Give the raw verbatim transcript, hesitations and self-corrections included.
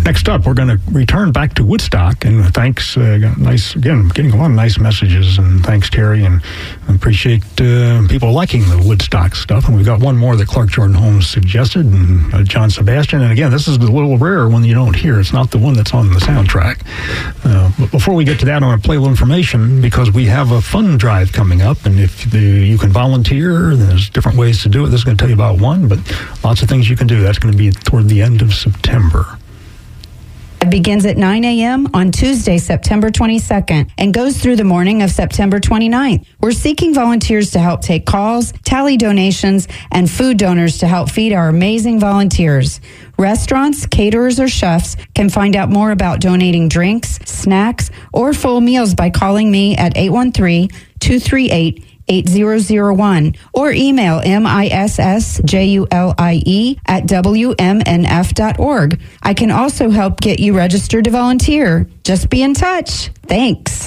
Next up, we're going to return back to Woodstock, and thanks, uh, nice again, getting a lot of nice messages, and thanks, Terry, and I appreciate uh, people liking the Woodstock stuff. And we've got one more that Clark Jordan Holmes suggested, and uh, John Sebastian. And again, this is a little rare one you don't hear. It's not the one that's on the soundtrack. Uh, but before we get to that, I want to play a little information because we have a fund drive coming up, and if the, you can volunteer, there's different ways to do it. This is going to tell you about one, but lots of things you can do. That's going to be toward the end of September. It begins at nine a.m. on Tuesday, September twenty-second, and goes through the morning of September twenty-ninth. We're seeking volunteers to help take calls, tally donations, and food donors to help feed our amazing volunteers. Restaurants, caterers, or chefs can find out more about donating drinks, snacks, or full meals by calling me at eight one three, two three eight, eight zero zero one or email missjulie at w m n f dot org. I can also help get you registered to volunteer. Just be in touch. Thanks.